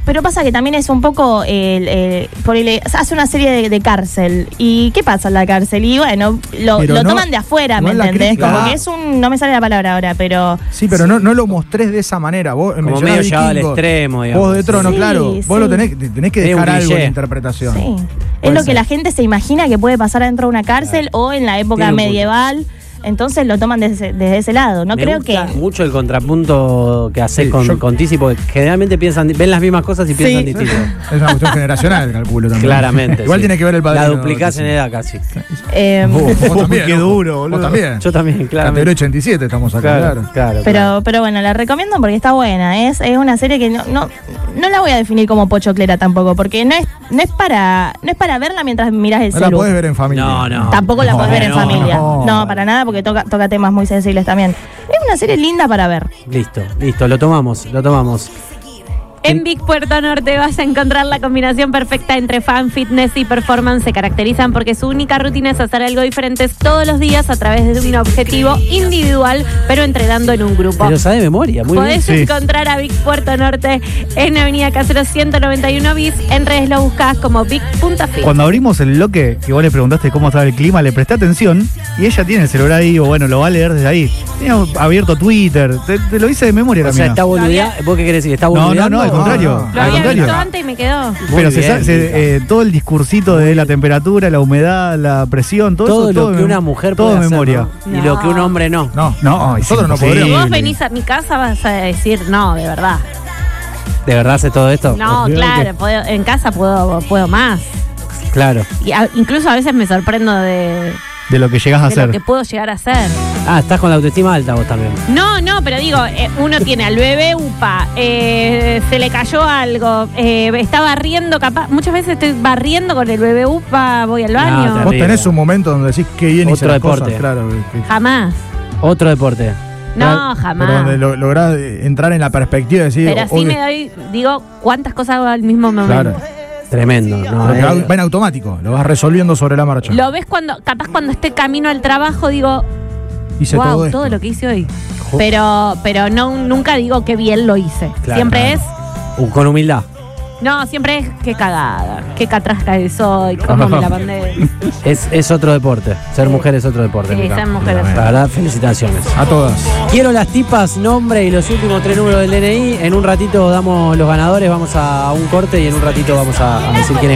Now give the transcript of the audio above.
pero pasa que también es un poco hace una serie de cárcel. ¿Y qué pasa en la cárcel? Y bueno, lo toman de afuera, ¿me entendés? Como que es no me sale la palabra ahora, pero... Sí, pero no lo mostrés de esa manera. Vos como medio llevado al extremo, digamos. Vos de Trono, claro. Vos lo tenés que dejar algo en la interpretación. Sí. Es lo que la gente se imagina que puede pasar adentro de una cárcel o en la época medieval. Entonces lo toman desde ese lado. No creo que. Mucho el contrapunto que haces con Tizi, porque generalmente ven las mismas cosas y piensan distinto. Es una cuestión generacional, calculo también. Claramente. Igual tiene que ver el padrino. La duplicás en edad casi. Vos también. Qué duro, boludo. Vos también. Yo también, claro. Categoría 87 estamos acá, claro. Pero bueno, la recomiendo porque está buena. Es una serie que no la voy a definir como pochoclera tampoco, porque no es para verla mientras mirás el celular. No la podés ver en familia. No. Tampoco la podés ver en familia. No, para nada, porque toca temas muy sensibles también. Es una serie linda para ver. Listo, lo tomamos. En Big Puerto Norte vas a encontrar la combinación perfecta entre fan, fitness y performance. Se caracterizan porque su única rutina es hacer algo diferente todos los días a través de un objetivo individual, pero entrenando en un grupo. Pero sabe de memoria, muy bien. Podés encontrar a Big Puerto Norte en Avenida Caseros 191 bis. En redes lo buscás como Big.fit. Cuando abrimos el bloque, que vos le preguntaste cómo estaba el clima, le presté atención y ella tiene el celular ahí, o bueno, lo va a leer desde ahí. Tiene abierto Twitter, te lo hice de memoria también. O sea, está boludeando. ¿Vos qué querés decir? ¿Está boludeando? No, al contrario. Lo había visto antes y me quedó. Pero todo el discursito de la temperatura, la humedad, la presión, todo lo que una mujer puede hacer, memoria. ¿no? Y lo que un hombre no. No, nosotros no podríamos. Si vos venís a mi casa vas a decir no, de verdad. ¿De verdad hace todo esto? No, claro, en casa puedo más. Claro. Y incluso a veces me sorprendo de lo que llegás a hacer. De lo que puedo llegar a hacer. Estás con la autoestima alta vos también. No, pero digo, uno tiene al bebé upa, se le cayó algo, está barriendo, muchas veces estoy barriendo con el bebé upa, voy al baño. Vos tenés un momento donde decís que bien hice las cosas, claro. Jamás. Otro deporte. No, jamás. Pero donde lográs entrar en la perspectiva de decir... Pero así digo, cuántas cosas hago al mismo momento. Claro. Tremendo, ¿no? Va en automático, lo vas resolviendo sobre la marcha. Lo ves capaz cuando esté camino al trabajo, digo, hice todo lo que hice hoy. Pero nunca digo que bien lo hice. Claro, siempre es... con humildad. No, siempre es qué cagada, qué catrasca soy, cómo me la mandé. Es otro deporte. Ser mujer es otro deporte. Sí, ser mujer. La verdad, felicitaciones. A todas. Quiero las tipas, nombre y los últimos 3 números del DNI. En un ratito damos los ganadores, vamos a un corte y en un ratito vamos a decir quiénes